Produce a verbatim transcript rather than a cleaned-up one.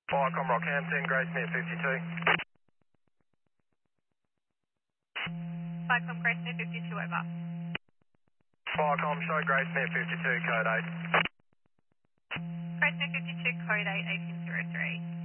Firecom Rockhampton, Gracemere fifty-two. Cyclone Gracemere fifty-two, over. Firecom, show Gracemere fifty-two, code eight. Gracemere fifty-two, code eight, eighteen zero three.